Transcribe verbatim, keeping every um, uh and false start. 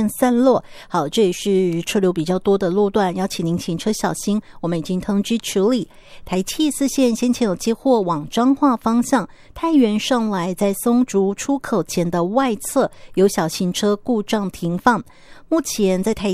间散落。好，这也是车流比较多的路段，邀请您行车小心，我们已经通知处理。台七四线先前有接获往彰化方向太原上来，在松竹出口前的外侧有小型车故障停放，目前在台